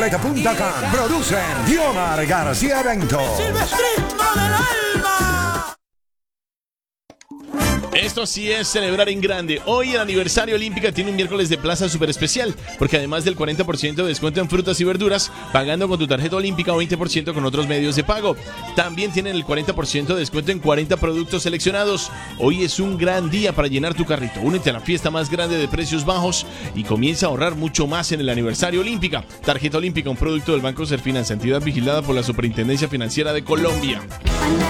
Boleta.com. Producen Diomar García Eventos. Esto sí es celebrar en grande. Hoy el aniversario Olímpica tiene un miércoles de plaza súper especial, porque además del 40% de descuento en frutas y verduras, pagando con tu tarjeta Olímpica o 20% con otros medios de pago. También tienen el 40% de descuento en 40 productos seleccionados. Hoy es un gran día para llenar tu carrito. Únete a la fiesta más grande de precios bajos y comienza a ahorrar mucho más en el aniversario Olímpica. Tarjeta Olímpica, un producto del Banco Serfinanza, entidad vigilada por la Superintendencia Financiera de Colombia.